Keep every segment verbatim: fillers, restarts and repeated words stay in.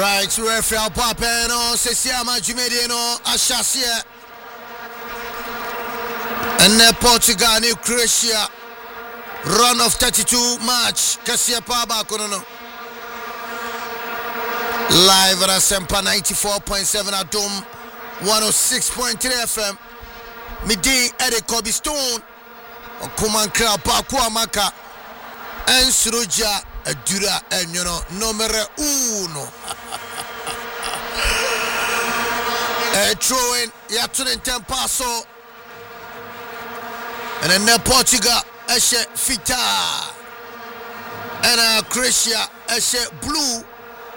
Right, referee Papeno, Sesiama Jumedino, Ashasia. And then Portugal, New Croatia. Run of thirty-two match. Kasia Paba Konono. Live at Asempa ninety-four point seven at Dome one oh six point three F M. Midi Ede Kobe Stone. Kumankra Pakua Maka. And Suruja Dura and you know numero uno. A throwing Yatunin Tempaso. And then Portugal Eshe Fita. And uh, Croatia Eshe Blue.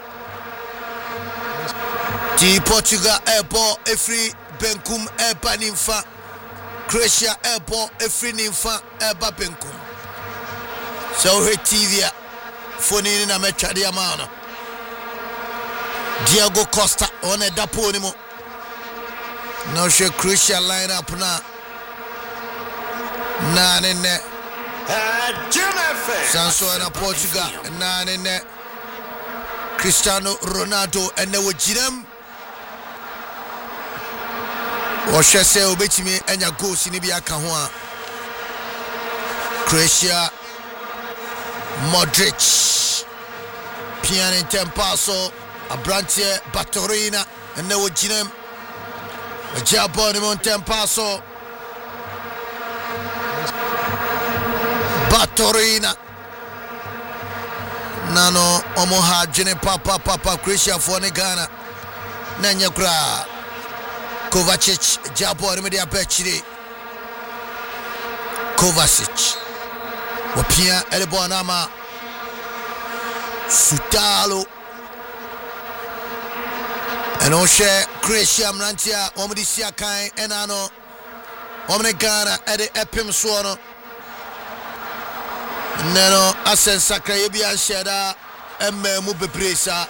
The Portugal airport every Benkum Eba Ninfa. Croatia airport every Ninfa Eba Benkum. So here T V phone in a metra diamano. Diego Costa on a daponimo. No she Croatia lineup na. Nine in there. Sanso and Portugal nine in there. Cristiano Ronaldo and they were Jinem. Or shall say Obetimi and your ghost in Ibia Kahua. Croatia Modric Pian in Tempaso Abrantia Batorina and they were Jinem. A Jabonimo Tempaso Batorina Nano Omoha Jene Papa Papa Croatia for Negana Nanya Kra Kovacic Jabo Remedia Pechiri Kovacic Wapia Elebonama Sutalo and Oshe Croatia Mrantia Omdisia Kai Enano Omnegana Ede Epim Suono Neno Asen Sakrayebia Sheda Emme Mubepresa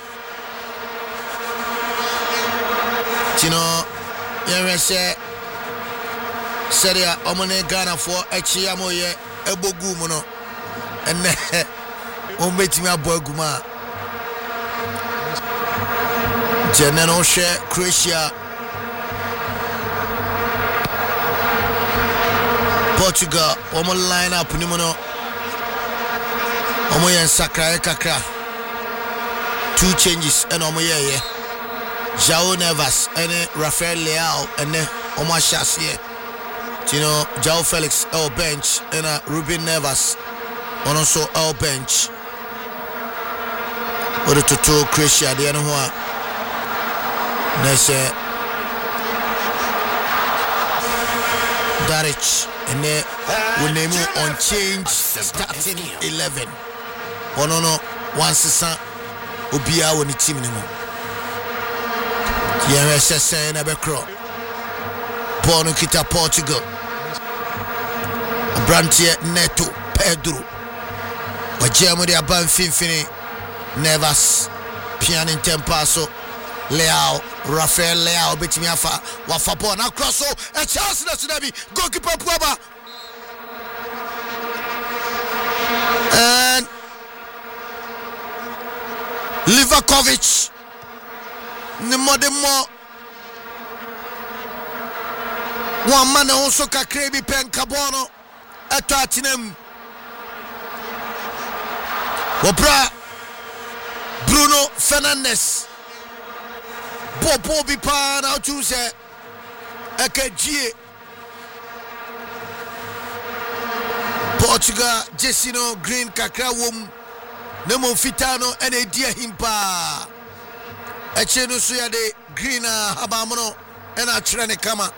Tino Yemese Seria Omone Ghana for Echiamoye Ebogumono and Ombetimia Boguma Jeneno She Croatia Portugal Omo line up Nimono Omoyen Sakra Kakra. Two changes and Omoye. João Neves and Rafael Leao and Omar Chassier. You know, João Felix L bench and uh, Ruben Neves on also L bench. Or to two Croatia, the other one. Nese Daric and they will name on change starting eleven. Oh no no, one season Obia when the team anymore. Yemese na bekro. Bono kita Portugal. Brantie Neto Pedro. Wajemo de aban finfini. Nevas Pian in Tempaso. Leao Rafael Leao betimi afa wafa ball na cross a chance na tsunami goalkeeper Puaba. And Livakovic Nimodemo one man also kakrebi pen kabono atatinem Wopra Bruno Fernandes Bobo Bipa now choose a G Portugal Jessino Green Kakra Wom Nemo Fitano and a dear himpa a cheno suya de Greena Habamono and a trene kama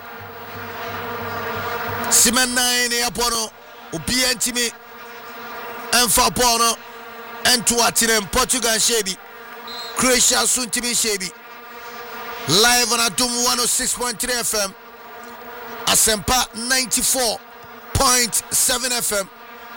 Simen nine Apono Ubientimi and Fapono and Tuatinem Portugal Shebi Croatia soon to be Shebi live on Atum one oh six point three F M Asempa ninety-four point seven F M